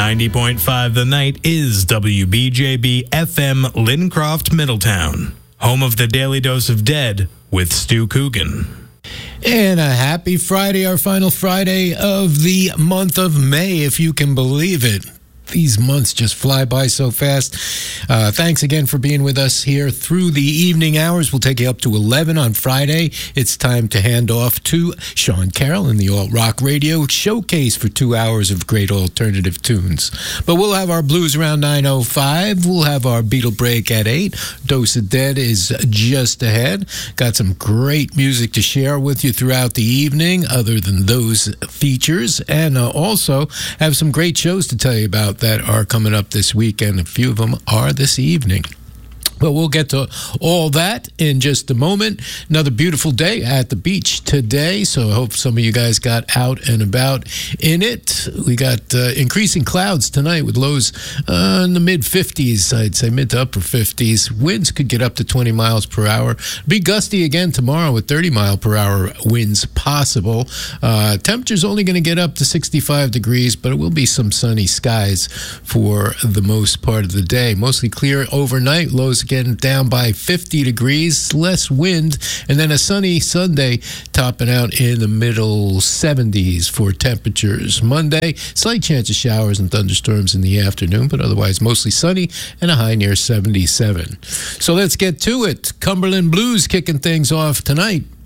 90.5 The Night is WBJB FM Lincroft, Middletown, home of the Daily Dose of Dead with Stu Coogan. And a happy Friday, our final Friday of the month of May, if you can believe it. These months just fly by so fast. Thanks again for being with us here through the evening hours. We'll take you up to 11 on Friday. It's time to hand off to Sean Carroll in the Alt Rock Radio Showcase for 2 hours of great alternative tunes. But we'll have our blues around 9:05. We'll have our Beatle break at 8. Dose of Dead is just ahead. Got some great music to share with you throughout the evening other than those features. And also have some great shows to tell you about that are coming up this weekend. A few of them are this evening. But we'll get to all that in just a moment. Another beautiful day at the beach today, so I hope some of you guys got out and about in it. We got increasing clouds tonight with lows in the mid-50s, I'd say mid to upper 50s. Winds could get up to 20 miles per hour. Be gusty again tomorrow with 30-mile-per-hour winds possible. Temperature's only going to get up to 65 degrees, but it will be some sunny skies for the most part of the day. Mostly clear overnight, lows getting down by 50 degrees, less wind, and then a sunny Sunday topping out in the middle 70s for temperatures. Monday, slight chance of showers and thunderstorms in the afternoon, but otherwise mostly sunny and a high near 77. So let's get to it. Cumberland Blues kicking things off tonight.